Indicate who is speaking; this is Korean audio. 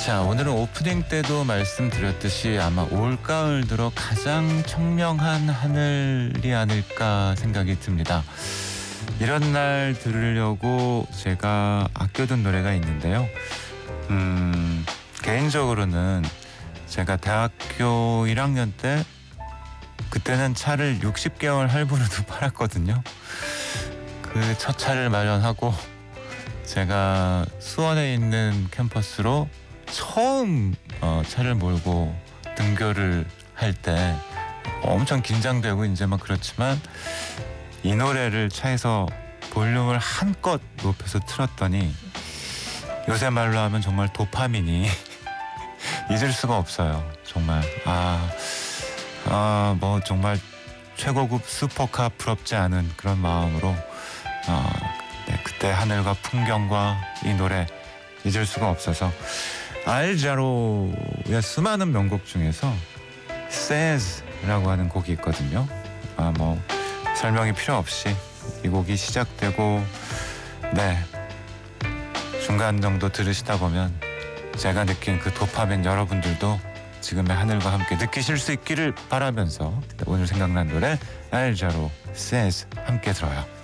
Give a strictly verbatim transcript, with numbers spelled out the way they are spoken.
Speaker 1: 자, 오늘은 오프닝 때도 말씀드렸듯이 아마 올가을 들어 가장 청명한 하늘이 아닐까 생각이 듭니다. 이런 날 들으려고 제가 아껴둔 노래가 있는데요. 음, 개인적으로는 제가 대학교 일 학년 때 그때는 차를 육십 개월 할부로도 팔았거든요. 그 첫 차를 마련하고 제가 수원에 있는 캠퍼스로 처음 어, 차를 몰고 등교를 할 때 엄청 긴장되고 이제 막 그렇지만 이 노래를 차에서 볼륨을 한껏 높여서 틀었더니 요새 말로 하면 정말 도파민이 잊을 수가 없어요. 정말 아, 아, 뭐 정말 최고급 슈퍼카 부럽지 않은 그런 마음으로 어, 네, 그때 하늘과 풍경과 이 노래 잊을 수가 없어서 알자로의 수많은 명곡 중에서 Says라고 하는 곡이 있거든요. 아, 뭐 설명이 필요 없이 이 곡이 시작되고 네 중간 정도 들으시다 보면 제가 느낀 그 도파민 여러분들도 지금의 하늘과 함께 느끼실 수 있기를 바라면서 오늘 생각난 노래 알자로 Says 함께 들어요.